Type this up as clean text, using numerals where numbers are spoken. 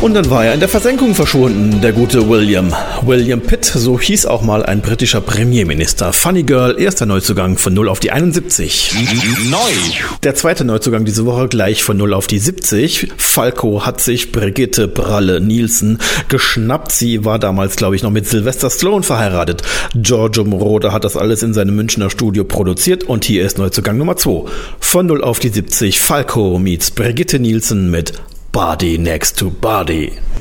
Und dann war er in der Versenkung verschwunden, der gute William. William Pitt, so hieß auch mal ein britischer Premierminister. Funny Girl, erster Neuzugang von 0 auf die 71. Neu. Der zweite Neuzugang diese Woche gleich von 0 auf die 70. Falco hat sich Brigitte Bralle Nielsen geschnappt. Sie war damals, glaube ich, noch mit Sylvester Stallone verheiratet. Giorgio Moroder hat das alles in seinem Münchner Studio produziert und hier ist Neuzugang Nummer 2. Von 0 auf die 70. Falco meets Brigitte Nielsen mit Body Next to Body.